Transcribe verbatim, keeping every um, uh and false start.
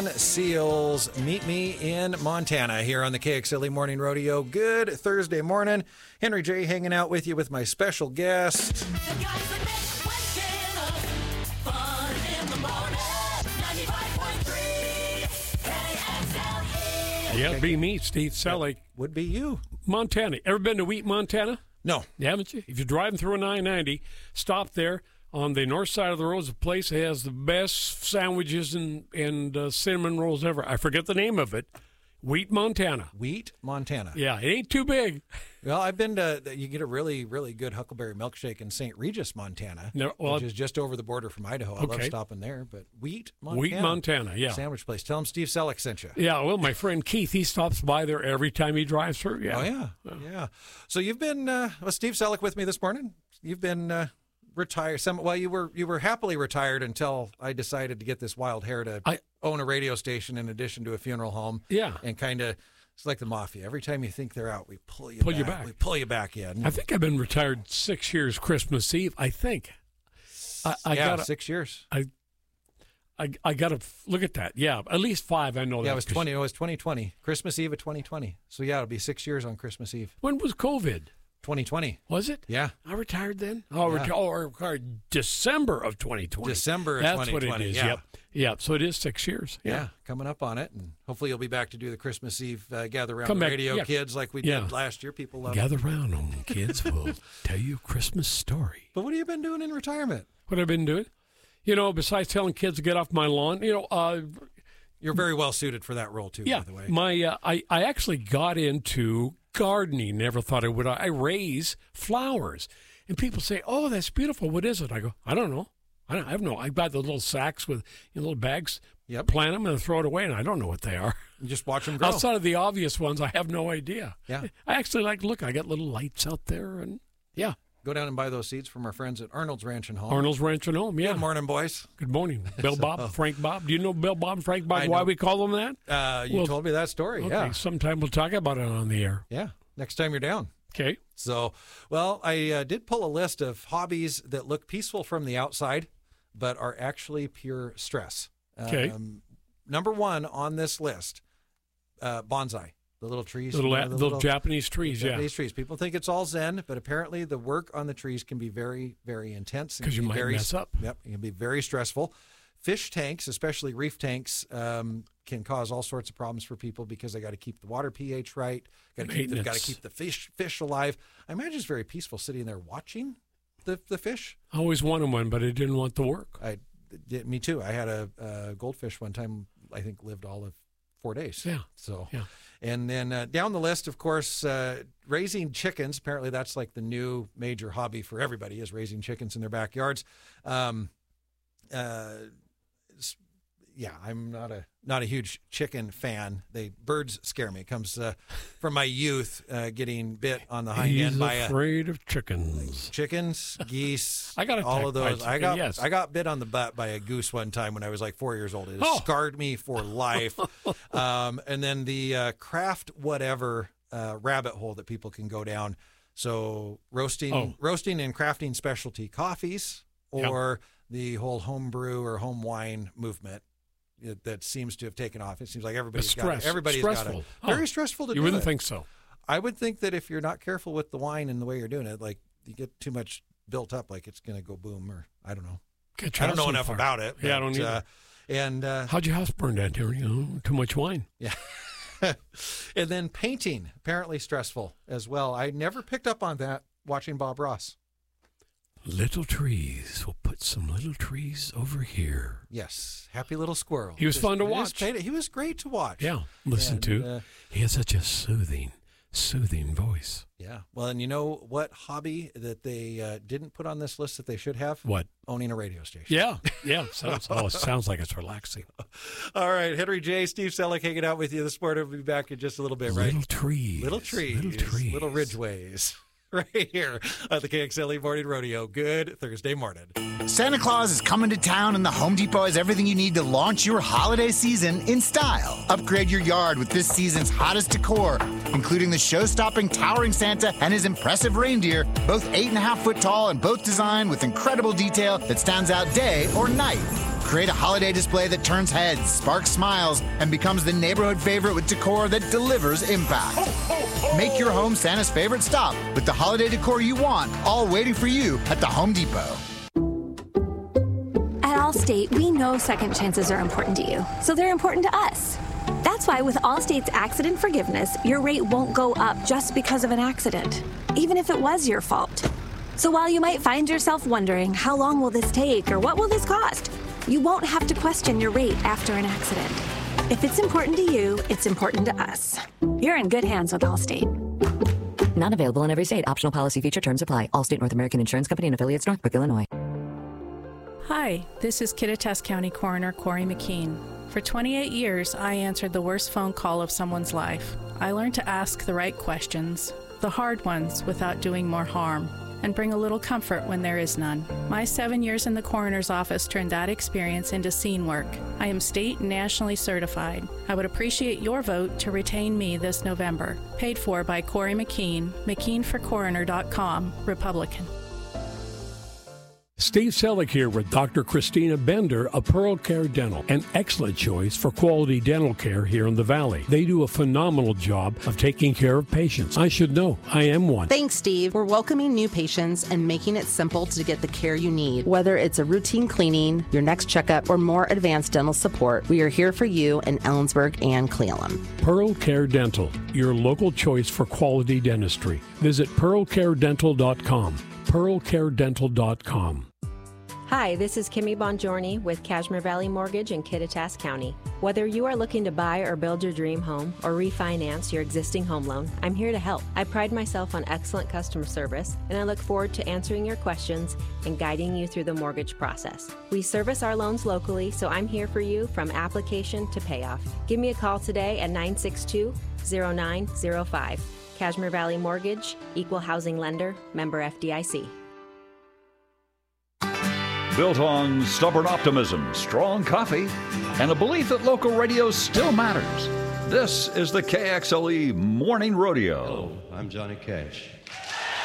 Seals, meet me in Montana here on the K X L E Morning Rodeo. Good Thursday morning. Henry J. hanging out with you with my special guest. The guys that make Montana fun in the morning. ninety-five point three K X L E. Yeah, it'd be me, Steve Selleck. Would be you. Montana. Ever been to Wheat, Montana? No. Haven't you? If you're driving through a nine ninety, stop there. On the north side of the road is a place that has the best sandwiches and, and uh, cinnamon rolls ever. I forget the name of it. Wheat, Montana. Wheat, Montana. Yeah, it ain't too big. Well, I've been to, you get a really, really good Huckleberry milkshake in Saint Regis, Montana, No, well, which is just over the border from Idaho. I love Okay. stopping there. But Wheat, Montana. Wheat, Montana, yeah. Sandwich place. Tell him Steve Selleck sent you. Yeah, well, my friend Keith, he stops by there every time he drives through. Yeah. Oh, yeah. Yeah. So you've been, uh, well, Steve Selleck with me this morning. You've been uh, retired. Some, well, you were you were happily retired until I decided to get this wild hair to I- own a radio station in addition to a funeral home. Yeah. And kind of, it's like the mafia. Every time you think they're out, we pull you Pull back. you back. We pull you back in. I think I've been retired six years Christmas Eve. I think. I, I yeah, gotta, six years. I, I, I got to look at that. Yeah, at least five. I know that. Yeah, it was 'cause- twenty. It was twenty twenty. Christmas Eve of twenty twenty. So yeah, it'll be six years on Christmas Eve. When was COVID? twenty twenty. Was it? Yeah. I retired then. Oh, Yeah. reti- oh, I retired December of twenty twenty. December of That's twenty twenty. what it is. Yeah. Yep. Yeah. So it is six years. Yeah. Yeah. Coming up on it, and hopefully you'll be back to do the Christmas Eve uh, gather around Come the back, radio yeah. kids like we Yeah. did last year. People love it. Gather round, on kids. We'll tell you a Christmas story. But what have you been doing in retirement? What I've been doing, you know, besides telling kids to get off my lawn, you know, uh, You're very well suited for that role too. yeah, By the way. my uh, I I actually got into gardening. Never thought I would. I raise flowers, and people say, "Oh, that's beautiful. What is it?" I go, "I don't know. I don't I have no. I buy the little sacks with you know, little bags, Yep. plant them and throw it away, and I don't know what they are." You just watch them grow. Outside of the obvious ones, I have no idea. Yeah. I actually like look. I got little lights out there, and yeah, Go down and buy those seeds from our friends at Arnold's Ranch and Home. Arnold's Ranch and Home. Yeah. Good morning, boys. Good morning, Bill Bob, Frank Bob. Do you know Bill Bob and Frank Bob? I Why know. we call them that? Uh, you Well, told me that story. Okay, Yeah. sometime we'll talk about it on the air. Yeah. Next time you're down. Okay. So, well, I uh, did pull a list of hobbies that look peaceful from the outside, but are actually pure stress. Okay. Um, number one on this list, uh, bonsai, the little trees. Little, you know, a- the little, Japanese trees, yeah. Japanese trees. People think it's all Zen, but apparently the work on the trees can be very, very intense. and 'Cause can you be might very, mess up. Yep, it can be very stressful. Fish tanks, especially reef tanks, um, can cause all sorts of problems for people because they got to keep the water pH right. Got to keep the, got to Maintenance. keep the fish fish alive. I imagine it's very peaceful sitting there watching the the fish. I always wanted one, but I didn't want the work. I, did, me too. I had a, a goldfish one time. I think lived all of four days. Yeah. So, Yeah. and then uh, down the list, of course, uh, raising chickens. Apparently, that's like the new major hobby for everybody is raising chickens in their backyards. Um, uh, s- yeah, I'm not a not a huge chicken fan. They birds scare me. It comes uh, from my youth, uh, getting bit on the hind He's end by a afraid of chickens. chickens, geese. I got all attacked of by a those. I chicken, got yes. I got bit on the butt by a goose one time when I was like four years old. It Oh. scarred me for life. um, and then the uh, craft whatever uh, rabbit hole that people can go down. So roasting, Oh. roasting and crafting specialty coffees, or the whole home brew or home wine movement. It, that seems to have taken off. It seems like everybody's got stress- it. Everybody's got it. stressful. Very Huh. stressful to You do wouldn't it. think so. I would think that if you're not careful with the wine and the way you're doing it, like you get too much built up, like it's going to go boom, or I don't know. Get your I don't know house on enough fire. about it. Yeah, I but, don't either. uh, and uh, How'd your house burn down here? You know, too much wine. yeah, and then painting apparently stressful as well. I never picked up on that watching Bob Ross. Little trees. We'll put some little trees over here. Yes, happy little squirrel. He was Just- fun to just watch. painted- He was great to watch. Yeah, listen And, to. uh, He has such a soothing, soothing voice. Yeah. Well, and you know what hobby that they uh, didn't put on this list that they should have? What? Owning a radio station. Yeah, yeah. Sounds, oh, it sounds like it's relaxing. All right, Henry J. Steve Selleck hanging out with you this morning. We'll be back in just a little bit, right? Little trees. Little trees, Little trees. little ridgeways, right here at the K X L E Morning Rodeo. Good Thursday morning. Santa Claus is coming to town, and the Home Depot has everything you need to launch your holiday season in style. Upgrade your yard with this season's hottest decor, including the show-stopping towering Santa and his impressive reindeer, both eight and a half foot tall and both designed with incredible detail that stands out day or night. Create a holiday display that turns heads, sparks smiles, and becomes the neighborhood favorite with decor that delivers impact. Make your home Santa's favorite stop with the holiday decor you want, all waiting for you at the Home Depot. At Allstate, we know second chances are important to you, so they're important to us. That's why with Allstate's accident forgiveness, your rate won't go up just because of an accident, even if it was your fault. So while you might find yourself wondering, how long will this take or what will this cost? You won't have to question your rate after an accident. If it's important to you, it's important to us. You're in good hands with Allstate. Not available in every state. Optional policy feature terms apply. Allstate North American Insurance Company and affiliates, Northbrook, Illinois. Hi, this is Kittitas County Coroner Corey McKean. For twenty-eight years, I answered the worst phone call of someone's life. I learned to ask the right questions, the hard ones, without doing more harm, and bring a little comfort when there is none. My seven years in the coroner's office turned that experience into scene work. I am state and nationally certified. I would appreciate your vote to retain me this November. Paid for by Corey McKean, McKean for Coroner dot com, Republican. Steve Selleck here with Doctor Christina Bender of Pearl Care Dental, an excellent choice for quality dental care here in the Valley. They do a phenomenal job of taking care of patients. I should know. I am one. Thanks, Steve. We're welcoming new patients and making it simple to get the care you need. Whether it's a routine cleaning, your next checkup, or more advanced dental support, we are here for you in Ellensburg and Cleveland. Pearl Care Dental, your local choice for quality dentistry. Visit pearl care dental dot com. pearl care dental dot com. Hi, this is Kimmy Bongiorni with Cashmere Valley Mortgage in Kittitas County. Whether you are looking to buy or build your dream home or refinance your existing home loan, I'm here to help. I pride myself on excellent customer service, and I look forward to answering your questions and guiding you through the mortgage process. We service our loans locally, so I'm here for you from application to payoff. Give me a call today at nine six two, zero nine zero five. Cashmere Valley Mortgage, Equal Housing Lender, member F D I C. Built on stubborn optimism, strong coffee, and a belief that local radio still matters. This is the K X L E Morning Rodeo. Hello, I'm Johnny Cash.